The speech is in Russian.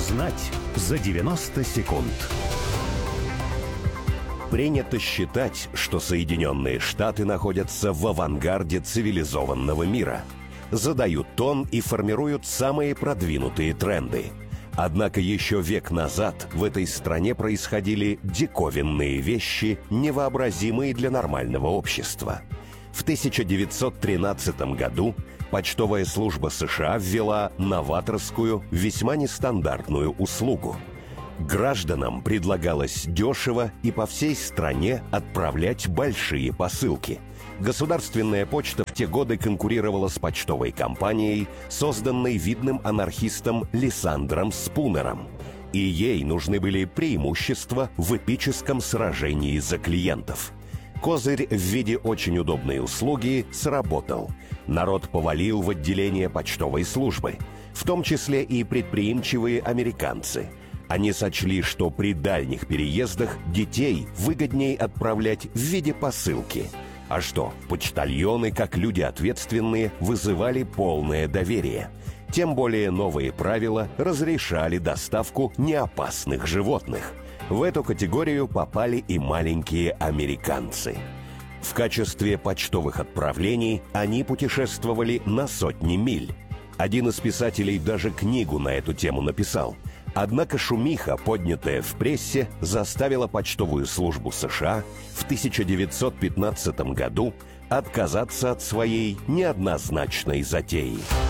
Узнать за 90 секунд. Принято считать, что Соединенные Штаты находятся в авангарде цивилизованного мира, задают тон и формируют самые продвинутые тренды. Однако еще век назад в этой стране происходили диковинные вещи, невообразимые для нормального общества. В 1913 году почтовая служба США ввела новаторскую, весьма нестандартную услугу. Гражданам предлагалось дешево и по всей стране отправлять большие посылки. Государственная почта в те годы конкурировала с почтовой компанией, созданной видным анархистом Лисандром Спунером. И ей нужны были преимущества в эпическом сражении за клиентов. Козырь в виде очень удобной услуги сработал. Народ повалил в отделение почтовой службы, в том числе и предприимчивые американцы. Они сочли, что при дальних переездах детей выгоднее отправлять в виде посылки. А что, почтальоны, как люди ответственные, вызывали полное доверие. Тем более новые правила разрешали доставку неопасных животных. В эту категорию попали и маленькие американцы. В качестве почтовых отправлений они путешествовали на сотни миль. Один из писателей даже книгу на эту тему написал. Однако шумиха, поднятая в прессе, заставила почтовую службу США в 1915 году отказаться от своей неоднозначной затеи.